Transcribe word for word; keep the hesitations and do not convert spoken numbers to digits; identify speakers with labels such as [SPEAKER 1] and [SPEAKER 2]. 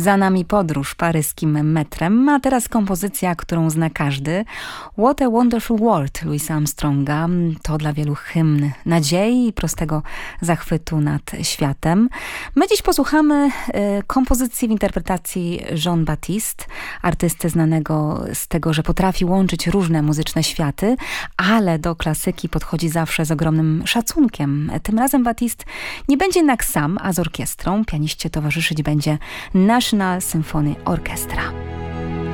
[SPEAKER 1] Za nami podróż paryskim metrem, a teraz kompozycja, którą zna każdy. What a Wonderful World Louisa Armstronga. To dla wielu hymn nadziei i prostego zachwytu nad światem. My dziś posłuchamy y, kompozycji w interpretacji Jean-Baptiste, artysty znanego z tego, że potrafi łączyć różne muzyczne światy, ale do klasyki podchodzi zawsze z ogromnym szacunkiem. Tym razem Baptiste nie będzie jednak sam, a z orkiestrą. Pianiście towarzyszyć będzie National Symphony Orchestra.